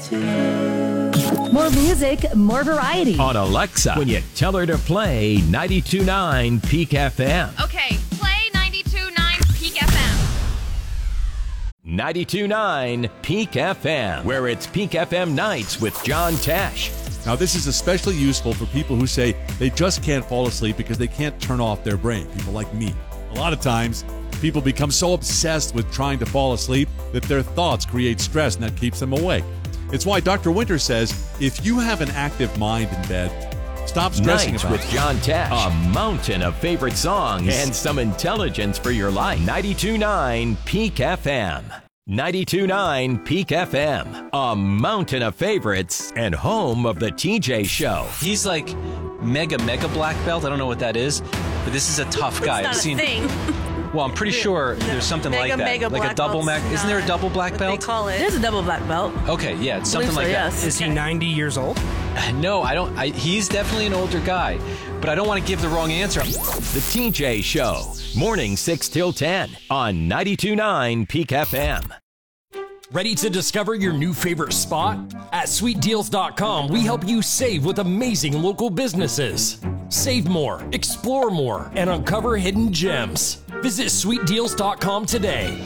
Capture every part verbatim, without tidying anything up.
More music, more variety. On Alexa, when you tell her to play ninety-two point nine Peak F M. Okay, play ninety-two point nine Peak F M. ninety-two point nine Peak F M, where it's Peak F M Nights with John Tesh. Now, this is especially useful for people who say they just can't fall asleep because they can't turn off their brain, people like me. A lot of times, people become so obsessed with trying to fall asleep that their thoughts create stress, and that keeps them awake. It's why Doctor Winter says, if you have an active mind in bed, stop stressing Nights about with it. John Tesh. A mountain of favorite songs and some intelligence for your life. ninety-two point nine Peak F M. ninety-two point nine Peak F M. A mountain of favorites and home of the T J Show. He's like mega, mega black belt. I don't know what that is, but this is a tough guy. It's not I've a seen. thing. Well, I'm pretty sure there's something Mega, like that. mega like black a double belt's mag. Isn't there a not double black what belt? They call it. There's a double black belt. Okay, yeah, it's something so, like yes. that. Is he ninety years old? No, I don't. I, he's definitely an older guy, but I don't want to give the wrong answer. The T J Show. Morning six till ten on ninety-two point nine Peak F M. Ready to discover your new favorite spot? At sweet deals dot com, we help you save with amazing local businesses. Save more, explore more, and uncover hidden gems. Visit sweet deals dot com today.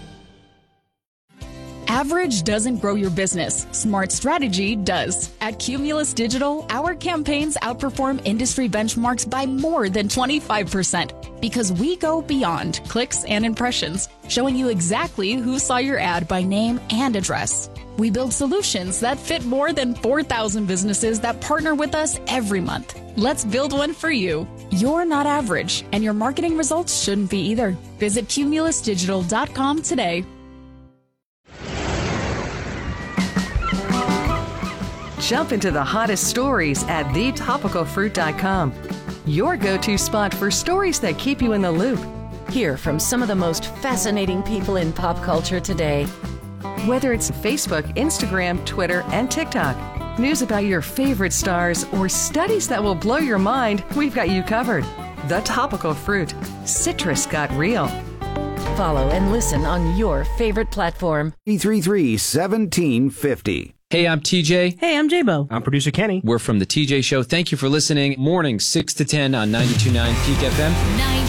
Average doesn't grow your business. Smart strategy does. At Cumulus Digital, our campaigns outperform industry benchmarks by more than twenty-five percent because we go beyond clicks and impressions, showing you exactly who saw your ad by name and address. We build solutions that fit more than four thousand businesses that partner with us every month. Let's build one for you. You're not average, and your marketing results shouldn't be either. Visit cumulus digital dot com today. Jump into the hottest stories at the topical fruit dot com. Your go-to spot for stories that keep you in the loop. Hear from some of the most fascinating people in pop culture today. Whether it's Facebook, Instagram, Twitter, and TikTok, news about your favorite stars, or studies that will blow your mind, we've got you covered. The Topical Fruit. Citrus got real. Follow and listen on your favorite platform. three three three, one seven five zero. Hey, I'm T J. Hey, I'm J-Bo. I'm producer Kenny. We're from the T J Show. Thank you for listening. Morning six to ten on ninety-two point nine Peak F M.